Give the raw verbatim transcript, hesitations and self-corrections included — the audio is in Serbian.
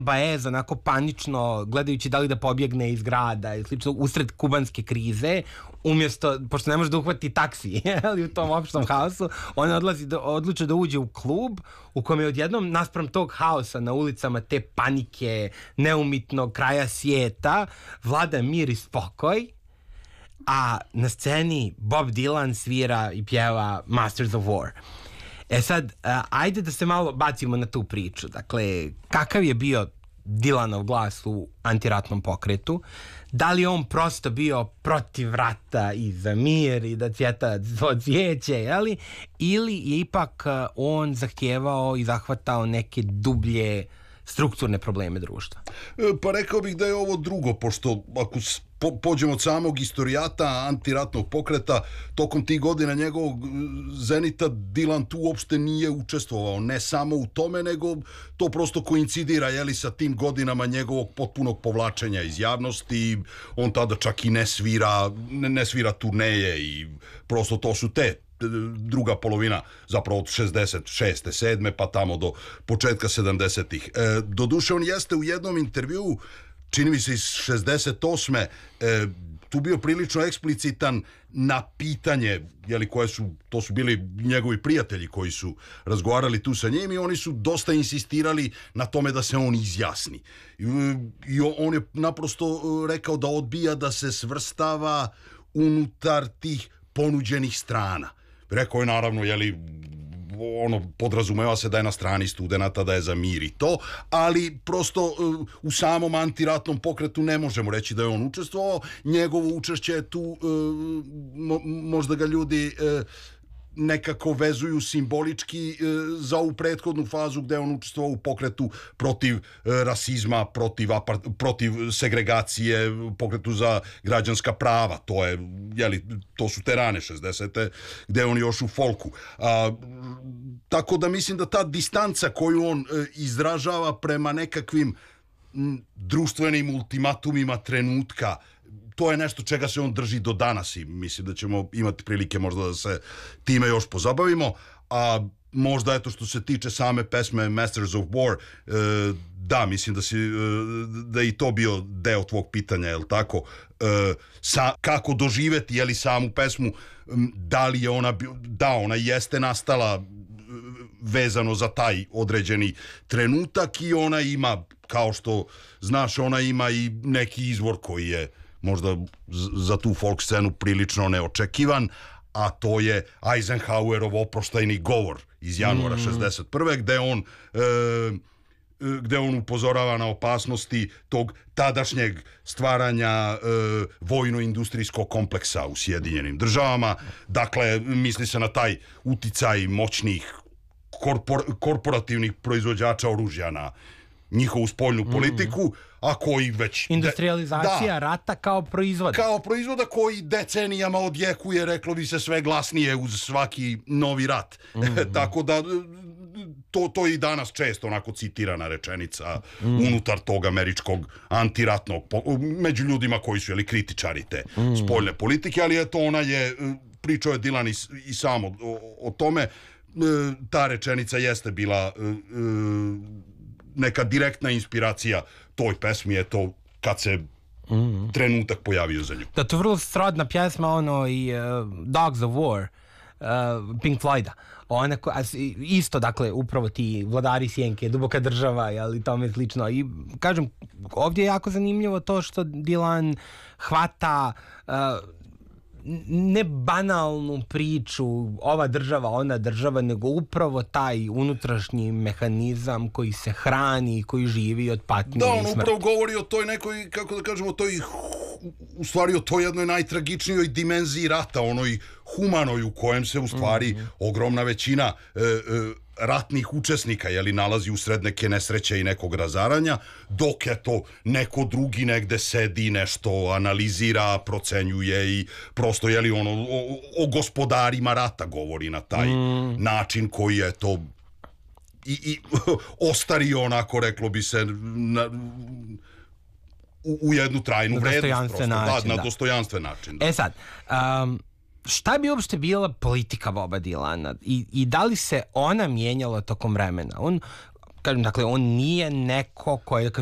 Baez onako panično gledajući da li da pobjegne iz grada i slično usred kubanske krize, umjesto, pošto ne može da uhvati taksi ali u tom opštom haosu, on odlazi da, odlučuje da uđe u klub u kojem je odjednom naspram tog haosa na ulicama te panike neumitnog kraja svijeta vlada mir i spokoj, a na sceni Bob Dylan svira i pjeva Masters of War. E sad, uh, ajde da se malo bacimo na tu priču. Dakle, kakav je bio Dylanov glas u antiratnom pokretu? Da li on prosto bio protiv rata i za mir i da cvjeta cvijeće, jeli? Ili je ipak uh, on zahtijevao i zahvatao neke dublje strukturne probleme društva? Pa rekao bih da je ovo drugo, pošto ako po, pođemo od samog istorijata antiratnog pokreta, tokom tih godina njegovog zenita Dylan tu uopšte nije učestvovao, ne samo u tome, nego to prosto koincidira, jeli, sa tim godinama njegovog potpunog povlačenja iz javnosti. On tada čak i ne svira, ne, ne svira turneje i prosto to su te druga polovina, zapravo od šezdeset šeste, sedme pa tamo do početka sedamdesetih. E, doduše on jeste u jednom intervjuu, čini mi se iz šezdeset osme, e, tu bio prilično eksplicitan na pitanje, jeli, koje su, to su bili njegovi prijatelji koji su razgovarali tu sa njim i oni su dosta insistirali na tome da se on izjasni. I, i on je naprosto rekao da odbija da se svrstava unutar tih ponuđenih strana. Rekao je naravno, jeli, ono, podrazumeva se da je na strani studenata, da je za mir i to, ali prosto uh, u samom antiratnom pokretu ne možemo reći da je on učestvovao. Njegovo učešće je tu, uh, mo, možda ga ljudi uh, nekako vezuju simbolički e, za ovu prethodnu fazu gde on učestvovao u pokretu protiv e, rasizma, protiv, apart, protiv segregacije, pokretu za građanska prava. To je, jeli, to su te rane šezdesete gde on još u folku. A, tako da mislim da ta distanca koju on e, izražava prema nekakvim m, društvenim ultimatumima trenutka, to je nešto čega se on drži do danas i mislim da ćemo imati prilike možda da se time još pozabavimo. A možda eto što se tiče same pesme Masters of War, e, da, mislim da si, e, da je i to bio deo tvog pitanja, je li tako? E, sa, kako doživeti, je li, samu pesmu, da li je ona, da, ona jeste nastala vezano za taj određeni trenutak i ona ima, kao što znaš, ona ima i neki izvor koji je možda za tu folk scenu prilično neočekivan, a to je Eisenhowerov oproštajni govor iz januara mm. šezdeset prve gde on e, gde on upozorava na opasnosti tog tadašnjeg stvaranja e, vojno-industrijskog kompleksa u Sjedinjenim državama. Dakle, misli se na taj uticaj moćnih korpor, korporativnih proizvođača oružja na njihovu spoljnu politiku, mm. a koji već... Industrializacija da, rata kao proizvoda. Kao proizvoda koji decenijama odjekuje, reklo bi se, sve glasnije uz svaki novi rat. Mm. Tako da to, to je i danas često onako citirana rečenica mm. unutar tog američkog antiratnog, među ljudima koji su, jeli, kritičari te mm. spoljne politike, ali eto, ona je, pričao je Dylan i, i sam o, o tome, ta rečenica jeste bila neka direktna inspiracija toj pesmi, je to kad se mm. trenutak pojavio za nju. Da, to je vrlo srodna pjesma, ono i uh, Dogs of War, uh, Pink Floyda. Ona, isto, dakle, upravo ti Vladari sjenke, Duboka država, ali tome slično. I kažem, ovdje je jako zanimljivo to što Dylan hvata uh, ne banalnu priču ova država, ona država, nego upravo taj unutrašnji mehanizam koji se hrani i koji živi od patnje i smrti. Da, on upravo govori o toj nekoj, kako da kažemo, toj, u stvari o toj jednoj najtragičnijoj dimenziji rata, onoj humanoj u kojem se u stvari mm-hmm. ogromna većina e, e, ratnih učesnika, jeli, nalazi usred neke nesreće i nekog razaranja, dok je to neko drugi negde sedi, nešto analizira, procenjuje i prosto, jeli, ono, o, o gospodarima rata govori na taj mm. način koji je to i, i ostario, onako, reklo bi se, na, u, u jednu trajnu vrednost, prosto, način, da, na dostojanstven način. Da. E sad, um, šta bi uopšte bila politika Boba Dylana i, i da li se ona mijenjala tokom vremena? On, kažem, dakle, on nije neko ko je